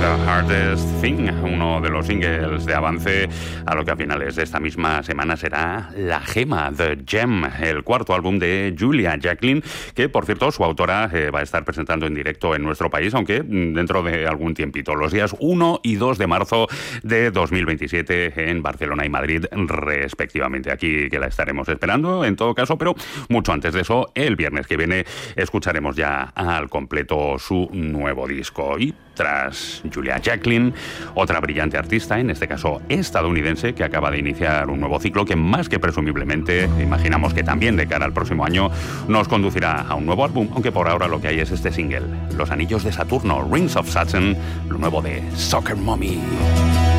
The Hardest Thing, uno de los singles de avance a lo que a finales de esta misma semana será La Gema, The Gem, el cuarto álbum de Julia Jacklin, que por cierto su autora va a estar presentando en directo en nuestro país, aunque dentro de algún tiempito, los días 1 y 2 de marzo de 2027 en Barcelona y Madrid respectivamente. Aquí que la estaremos esperando en todo caso, pero mucho antes de eso, el viernes que viene escucharemos ya al completo su nuevo disco. Y tras Julia Jacklin, otra brillante artista, en este caso estadounidense, que acaba de iniciar un nuevo ciclo que más que presumiblemente, imaginamos que también de cara al próximo año, nos conducirá a un nuevo álbum, aunque por ahora lo que hay es este single, Los Anillos de Saturno, Rings of Saturn, lo nuevo de Soccer Mommy.